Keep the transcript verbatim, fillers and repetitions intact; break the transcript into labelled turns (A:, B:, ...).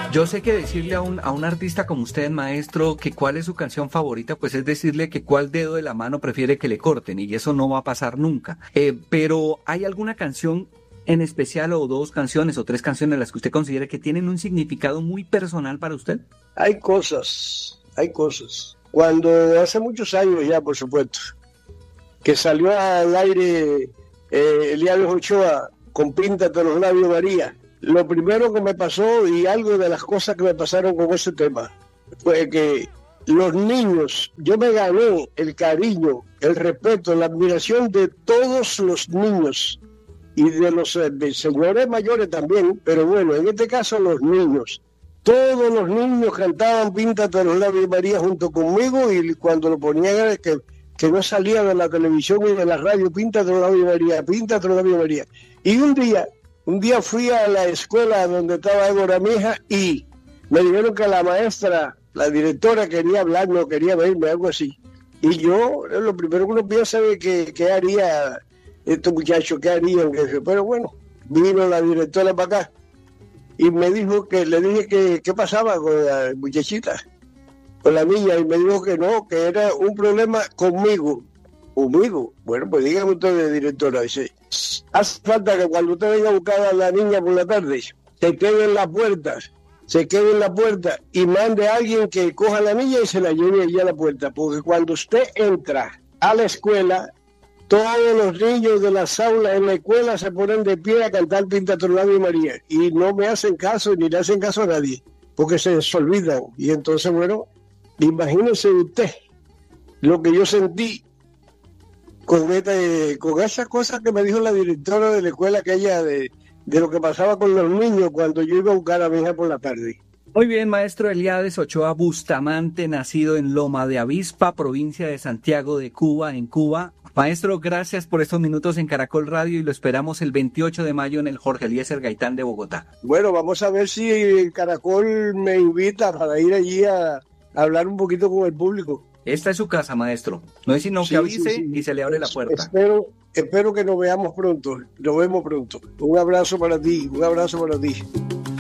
A: Yo sé que decirle a un, a un artista como usted, maestro, que cuál es su canción favorita, pues es decirle que cuál dedo de la mano prefiere que le corten, y eso no va a pasar nunca. Eh, pero ¿hay alguna canción en especial, o dos canciones o tres canciones, las que usted considere que tienen un significado muy personal para usted?
B: Hay cosas, hay cosas. Cuando hace muchos años ya, por supuesto, que salió al aire eh, Eliades Ochoa con Píntate los labios María, lo primero que me pasó, y algo de las cosas que me pasaron con ese tema, fue que los niños, yo me gané el cariño, el respeto, la admiración de todos los niños y de los eh, de señores mayores también, pero bueno, en este caso los niños. Todos los niños cantaban Píntate los labios María junto conmigo, y cuando lo ponían que, que no salía de la televisión y de la radio, Píntate los labios María, Píntate los labios María. Y un día, un día fui a la escuela donde estaba Égora, mi hija, y me dijeron que la maestra, la directora, quería hablar, no quería verme, algo así. Y yo, lo primero que uno piensa es que, que haría estos muchachos, qué harían, pero bueno, vino la directora para acá y me dijo que, le dije que qué pasaba con la muchachita, con la niña, y me dijo que no, que era un problema conmigo. Conmigo. Bueno, pues dígame usted, directora, dice, hace falta que cuando usted venga a buscar a la niña por la tarde, se quede en la puerta, se quede en la puerta y mande a alguien que coja a la niña y se la lleve allí a la puerta, porque cuando usted entra a la escuela, todos los niños de las aulas en la escuela se ponen de pie a cantar Píntate los labios María, y no me hacen caso ni le hacen caso a nadie, porque se les olvidan. Y entonces, bueno, imagínese usted lo que yo sentí con, este, con esas cosas que me dijo la directora de la escuela aquella de, de lo que pasaba con los niños cuando yo iba a buscar a mi hija por la tarde.
A: Muy bien, maestro Eliades Ochoa Bustamante, nacido en Loma de Avispa, provincia de Santiago de Cuba, en Cuba. Maestro, gracias por estos minutos en Caracol Radio, y lo esperamos el veintiocho de mayo en el Jorge Eliezer Gaitán de Bogotá.
B: Bueno, vamos a ver si el Caracol me invita para ir allí a, a hablar un poquito con el público.
A: Esta es su casa, maestro. No es sino que sí, avise sí, sí. y se le abre la puerta.
B: Espero, espero que nos veamos pronto. Nos vemos pronto. Un abrazo para ti, un abrazo para ti.